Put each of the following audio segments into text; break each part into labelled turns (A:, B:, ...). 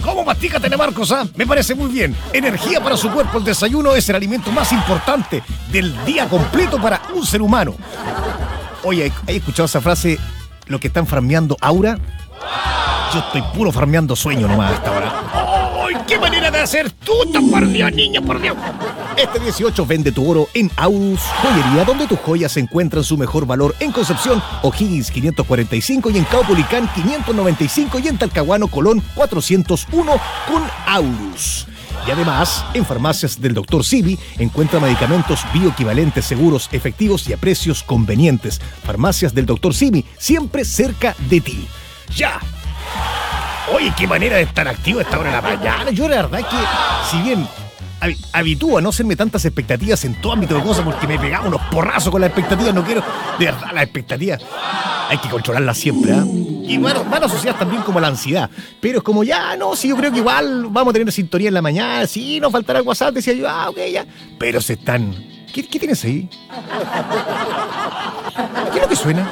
A: ¿Cómo mastica Telemarcos, ah? Me parece muy bien. Energía para su cuerpo. El desayuno es el alimento más importante del día completo para un ser humano. Oye, ¿hay escuchado esa frase? Lo que están farmeando aura. Yo estoy puro farmeando sueño nomás hasta ahora. ¡Ay, qué manera de hacer tuta, por Dios, niño, por Dios! Este 18 vende tu oro en Aurus Joyería, donde tus joyas encuentran su mejor valor en Concepción, O'Higgins 545 y en Caupolicán 595 y en Talcahuano, Colón 401 con Aurus. Y además, en farmacias del Dr. Sibi encuentra medicamentos bioequivalentes, seguros, efectivos y a precios convenientes. Farmacias del Dr. Sibi, siempre cerca de ti. ¡Ya! Oye, qué manera de estar activo a esta hora de la mañana. Yo la verdad que, si bien habitúo a no hacerme tantas expectativas en todo ámbito de cosas, porque me pegaba unos porrazos con las expectativas, no quiero, de verdad, las expectativas hay que controlarlas siempre, ¿eh? Y bueno, van asociadas también como la ansiedad, pero es como ya, no, sí, yo creo que igual vamos a tener sintonía en la mañana, sí, nos faltará el WhatsApp, decía yo, ok, ya, pero se están... ¿Qué tienes ahí? ¿Qué es lo que suena?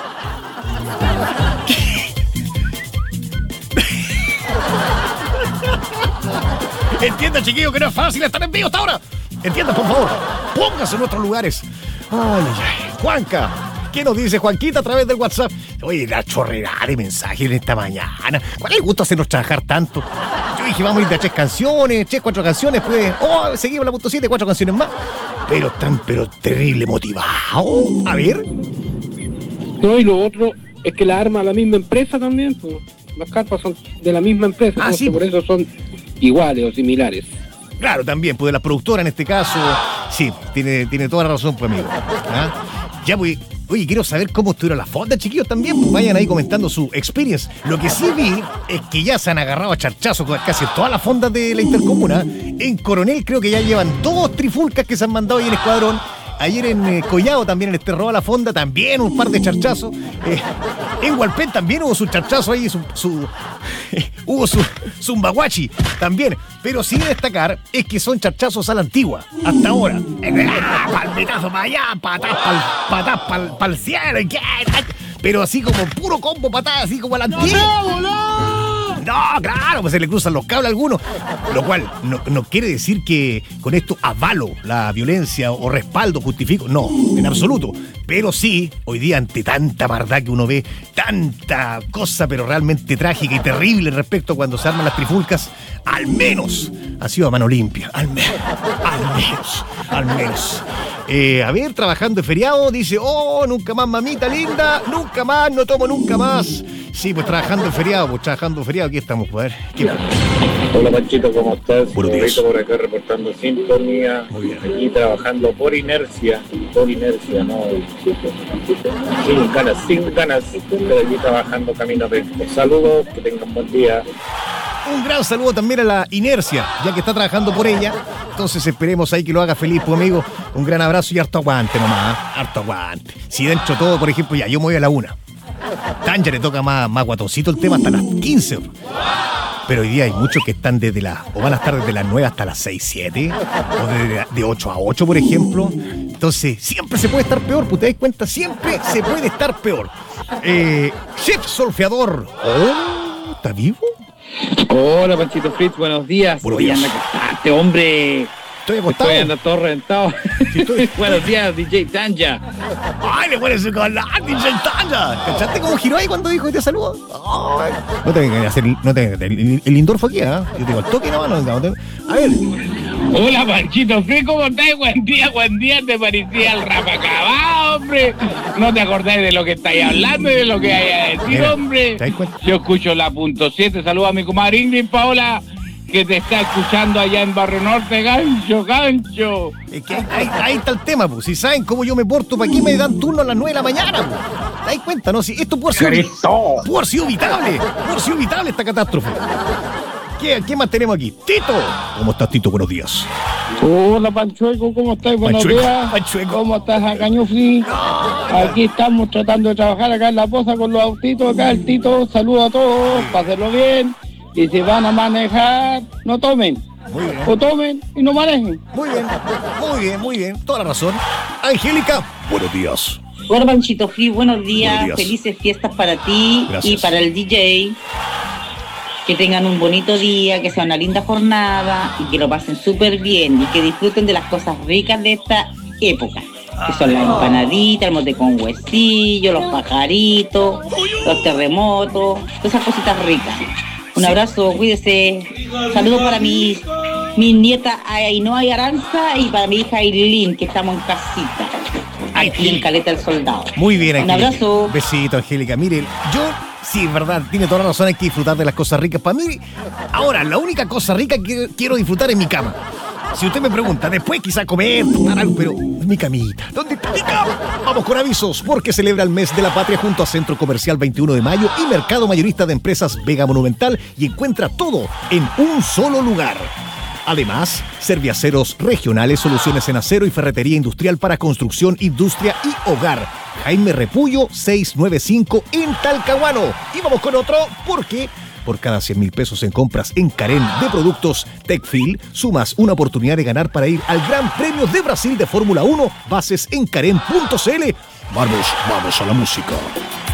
A: Entienda, chiquillo, que no es fácil estar en vivo hasta ahora. Entienda, por favor. Póngase en nuestros lugares. Ay. Juanca, ¿qué nos dice Juanquita a través del WhatsApp? Oye, la chorrera de mensajes en esta mañana. ¿Cuál es el gusto hacernos trabajar tanto? Yo dije, vamos a ir de 3 canciones, 4 canciones, pues. Seguimos la punto 7, 4 canciones más. Pero terrible motivado. A ver.
B: No, y lo otro es que la arma la misma empresa también, pues. Las carpas son de la misma empresa,
A: sí.
B: Por eso son iguales o similares.
A: Claro, también, pues de la productora en este caso. Sí, tiene toda la razón, pues, amigo. ¿Ah? Ya, pues, oye, quiero saber cómo estuvieron las fondas, chiquillos, también. Pues vayan ahí comentando su experience. Lo que sí vi es que ya se han agarrado a charchazos con casi todas las fondas de la Intercomuna. En Coronel creo que ya llevan 2 trifulcas que se han mandado ahí en Escuadrón. Ayer en Collado también, en Esterroa la Fonda, también un par de charchazos. En Hualpén también hubo su charchazo ahí, hubo su zumbaguachi también. Pero sí destacar es que son charchazos a la antigua, hasta ahora. Palmetazo para allá, patás para el cielo. Pero así como puro combo patada, así como a la antigua. No, claro, pues se le cruzan los cables a algunos. Lo cual no quiere decir que con esto avalo la violencia o respaldo, justifico. No, en absoluto. Pero sí, hoy día ante tanta maldad que uno ve, tanta cosa pero realmente trágica y terrible respecto a cuando se arman las trifulcas, al menos ha sido a mano limpia. Al menos. A ver, trabajando de feriado, dice, nunca más, mamita linda, nunca más, no tomo nunca más. Sí, pues trabajando en feriado, aquí estamos, pues a ver.
C: Hola Panchito, ¿cómo estás?
A: Buenos días.
C: Por acá reportando sintonía.
A: Muy bien.
C: Aquí trabajando por inercia, no. Sin ganas, pero aquí trabajando camino recto. Saludos, que tengan buen día.
A: Un gran saludo también a la inercia, ya que está trabajando por ella. Entonces esperemos ahí que lo haga feliz, pues amigo. Un gran abrazo y harto aguante nomás, harto aguante. Si dentro todo, por ejemplo, ya yo me voy a la 1. Tanja le toca más guatoncito el tema hasta las 15. Pero hoy día hay muchos que están o van a estar desde las 9 hasta las 6, 7, o de 8 a 8, por ejemplo. Entonces, siempre se puede estar peor, pues te das cuenta, siempre se puede estar peor. Chef Solfeador, ¿está vivo?
D: Hola Panchito Fritz, buenos días.
A: Buenos días.
D: Anda, ¿cachaste, hombre?
A: Estoy acostado.
D: Anda todo reventado.
A: Sí,
D: Buenos días, DJ Tanja.
A: ¡Ay, le pones su colar, DJ Tanja! ¿Cachaste cómo giró ahí cuando dijo te saludo? ¡Ay! No tengo que hacer, el indoor fue aquí, ¿ah? Yo digo, el toque no. A ver.
D: Hola Panchito Fritz, ¿cómo estás? Buen día, te parecía el rapacabá, hombre. No te acordás de lo que estáis hablando y de lo que hay a decir,
A: Mira,
D: hombre.
A: ¿te das cuenta?
D: Yo escucho la punto 7, saludo a mi comadre Ingrid Paola, que te está escuchando allá en Barrio Norte, gancho.
A: Es que ahí está el tema, pues. Si saben cómo yo me porto, ¿para qué me dan turno a las 9 de la mañana, pues? ¿Te das cuenta, no? Si esto puede haber sido evitable. Puede haber sido evitable esta catástrofe. ¿Qué más tenemos aquí? Tito. ¿Cómo estás, Tito? Buenos días.
B: Hola Panchueco, ¿cómo estás? Buenos días.
A: Panchueco.
B: ¿Cómo estás, Cañufli? Aquí estamos tratando de trabajar acá en La Poza con los autitos. Acá el Tito, saludo a todos, pásenlo bien. Y si van a manejar, no tomen.
A: Muy bien.
B: O tomen y no manejen.
A: Muy bien. Toda la razón. Angélica, buenos días.
E: Hola Panchito Free, buenos días.
A: Buenos días.
E: Felices fiestas para ti.
A: Gracias.
E: Y para el DJ. Que tengan un bonito día, que sea una linda jornada y que lo pasen súper bien y que disfruten de las cosas ricas de esta época. Que son las empanaditas, el mote con huesillo, los pajaritos, los terremotos, todas esas cositas ricas. Un abrazo, cuídese. Saludos para mi nieta Ainhoa y Aranza y para mi hija Aileen, que estamos en casita, aquí en Caleta del Soldado.
A: Muy bien, Angélica.
E: Un abrazo.
A: Besito, Angélica. Mire, yo, sí, verdad, tiene toda la razón, hay que disfrutar de las cosas ricas. Para mí, ahora, la única cosa rica que quiero disfrutar es mi cama. Si usted me pregunta, después quizá comer, tomar algo, pero mi camita, ¿dónde está mi cama? Vamos con avisos, porque celebra el mes de la patria junto a Centro Comercial 21 de Mayo y Mercado Mayorista de Empresas Vega Monumental y encuentra todo en un solo lugar. Además, Serviaceros Regionales, soluciones en acero y ferretería industrial para construcción, industria y hogar. Jaime Repullo 695 en Talcahuano. Y vamos con otro, porque por cada 100.000 pesos en compras en Carén de productos Techfil, sumas una oportunidad de ganar para ir al Gran Premio de Brasil de Fórmula 1. Bases en carén.cl. Vamos a la música.